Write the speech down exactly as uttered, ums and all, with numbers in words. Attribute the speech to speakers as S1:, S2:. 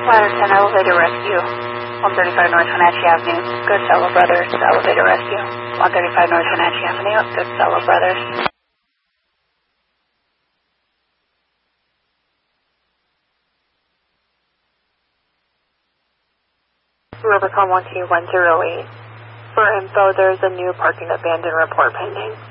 S1: Ladder ten Elevator Rescue, one thirty-five North Wenatchee Avenue, Goodfellow Brothers, Elevator Rescue, one thirty-five North Wenatchee Avenue, Goodfellow Brothers. Rivercom one two one zero eight. For info, there is a new parking abandoned report pending.